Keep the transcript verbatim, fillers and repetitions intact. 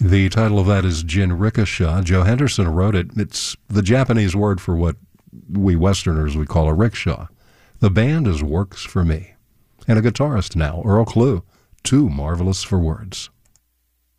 The title of that is Jinrikisha. Joe Henderson wrote it. It's the Japanese word for what we Westerners would call a rickshaw. The band is Works for Me. And a guitarist now, Earl Klugh, too marvelous for words.